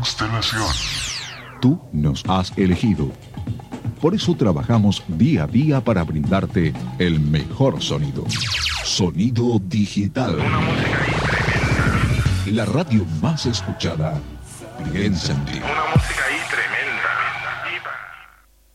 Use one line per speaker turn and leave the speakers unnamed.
constelación.
Tú nos has elegido. Por eso trabajamos día a día para brindarte el mejor sonido. Sonido digital.
Una música ahí tremenda.
La radio más escuchada. Piensa en ti.
Una música